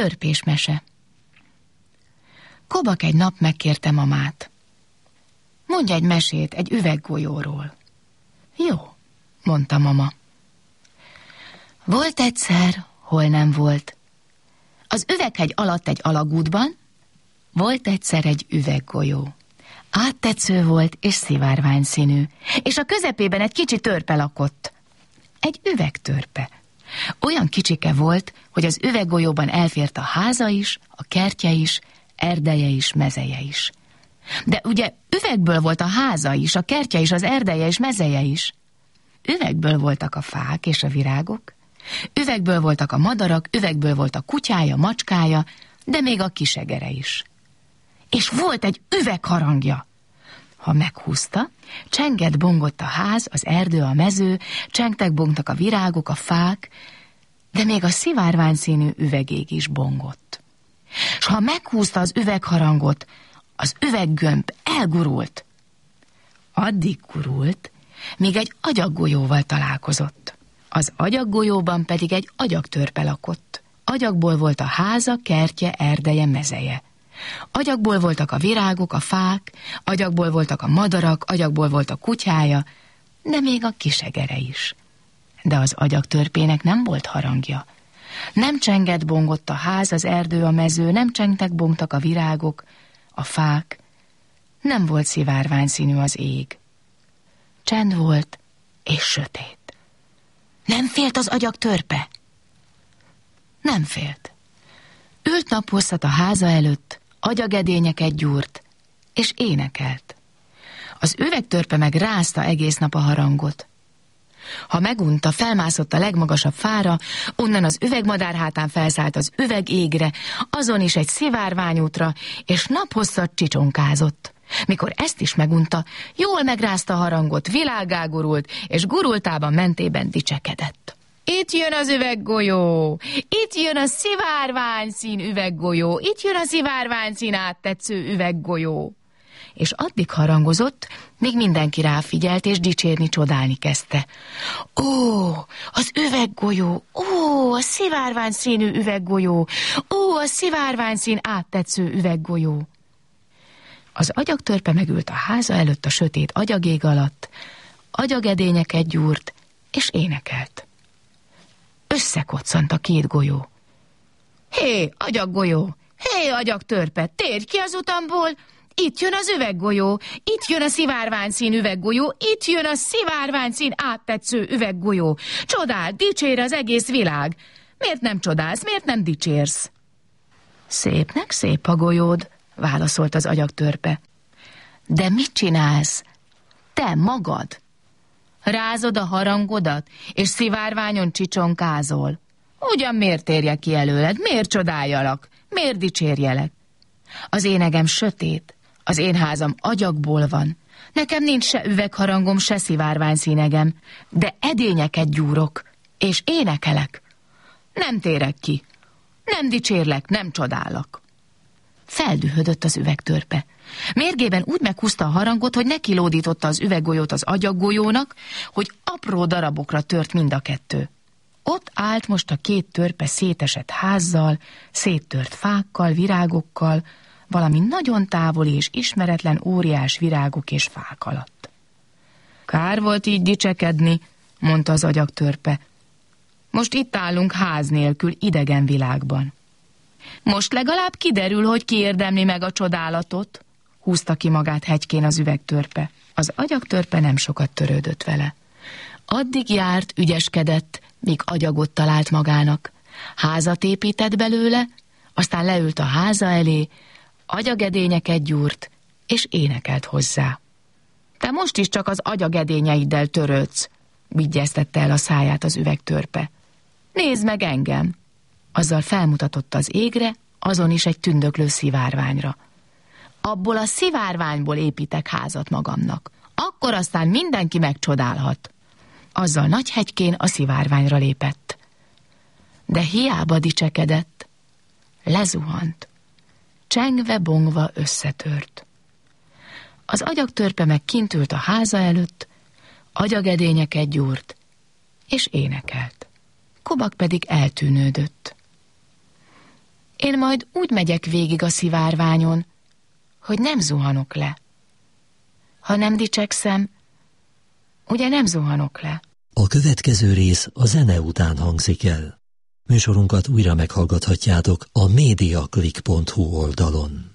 Törpés mese. Kobak egy nap megkérte mamát. Mondj egy mesét egy üveggolyóról. Jó, mondta mama. Volt egyszer, hol nem volt. Az üveghegy alatt egy alagútban volt egyszer egy üveggolyó. Áttetsző volt és szivárványszínű, és a közepében egy kicsi törpe lakott. Egy üvegtörpe. Olyan kicsike volt, hogy az üveggolyóban elfért a háza is, a kertje is, erdeje is, mezeje is. De ugye üvegből volt a háza is, a kertje is, az erdeje és mezeje is. Üvegből voltak a fák és a virágok, üvegből voltak a madarak, üvegből volt a kutyája, macskája, de még a kisegere is. És volt egy üvegharangja. Ha meghúzta, csengett bongott a ház, az erdő, a mező, csengtek bongtak a virágok, a fák, de még a szivárványszínű üvegég is bongott. S ha meghúzta az üvegharangot, az üveggömb elgurult. Addig gurult, míg egy agyaggolyóval találkozott. Az agyaggolyóban pedig egy agyagtörpe lakott. Agyagból volt a háza, kertje, erdeje, mezeje. Agyagból voltak a virágok, a fák, agyagból voltak a madarak, agyagból volt a kutyája, de még a kisegere is. De az agyagtörpének nem volt harangja. Nem csengett bongott a ház, az erdő, a mező, nem csengtek bongtak a virágok, a fák, nem volt szivárványszínű az ég. Csend volt és sötét. Nem félt az agyagtörpe? Nem félt. Ült naphosszat a háza előtt, agyagedényeket gyúrt, és énekelt. Az üvegtörpe meg rázta egész nap a harangot. Ha megunta, felmászott a legmagasabb fára, onnan az üvegmadár hátán felszállt az üvegégre, azon is egy szivárványútra, és naphosszat csicsonkázott. Mikor ezt is megunta, jól megrázta a harangot, világgá gurult, és gurultában mentében dicsekedett. Itt jön az üveggolyó, itt jön a szivárványszín üveggolyó, itt jön a szivárványszín áttetsző üveggolyó. És addig harangozott, míg mindenki ráfigyelt, és dicsérni, csodálni kezdte. Ó, az üveggolyó, ó, a szivárványszínű üveggolyó, ó, a szivárványszín áttetsző üveggolyó. Az agyagtörpe megült a háza előtt a sötét agyagég alatt, agyagedényeket gyúrt, és énekelt. Összekoccant a két golyó. Hé, agyaggolyó, hé, agyagtörpe, térj ki az utamból! Itt jön az üveggolyó, itt jön a szivárványszín üveggolyó, itt jön a szivárványszín áttetsző üveggolyó. Csodáld, dicsér az egész világ. Miért nem csodálsz, miért nem dicsérsz? Szépnek szép a golyód, válaszolt az agyagtörpe. De mit csinálsz? Te magad? Rázod a harangodat, és szivárványon csicsonkázol. Ugyan miért térjek ki előled, miért csodáljalak, miért dicsérjelek? Az én egem sötét, az én házam agyagból van. Nekem nincs se üvegharangom, se szivárványszínegem, de edényeket gyúrok, és énekelek. Nem térek ki, nem dicsérlek, nem csodálok. Feldühödött az üvegtörpe. Mérgében úgy meghúzta a harangot, hogy nekilódította az üveggolyót az agyaggolyónak, hogy apró darabokra tört mind a kettő. Ott állt most a két törpe szétesett házzal, széttört fákkal, virágokkal, valami nagyon távoli és ismeretlen óriás virágok és fák alatt. Kár volt így dicsekedni, mondta az agyagtörpe. Most itt állunk ház nélkül, idegen világban. Most legalább kiderül, hogy ki érdemli meg a csodálatot, húzta ki magát hegykén az üvegtörpe. Az agyagtörpe nem sokat törődött vele. Addig járt, ügyeskedett, míg agyagot talált magának. Házat épített belőle, aztán leült a háza elé, agyagedényeket gyúrt, és énekelt hozzá. Te most is csak az agyagedényeiddel törődsz, vigyeztette el a száját az üvegtörpe. Nézd meg engem! Azzal felmutatott az égre, azon is egy tündöklő szivárványra. Abból a szivárványból építek házat magamnak. Akkor aztán mindenki megcsodálhat. Azzal nagy hegykén a szivárványra lépett. De hiába dicsekedett, lezuhant. Csengve-bongva összetört. Az agyagtörpe meg kint ült a háza előtt, agyagedényeket gyúrt, és énekelt. Kobak pedig eltűnődött. Én majd úgy megyek végig a szivárványon, hogy nem zuhanok le. Ha nem dicsekszem, ugye nem zuhanok le. A következő rész a zene után hangzik el. Műsorunkat újra meghallgathatjátok a mediaclick.hu oldalon.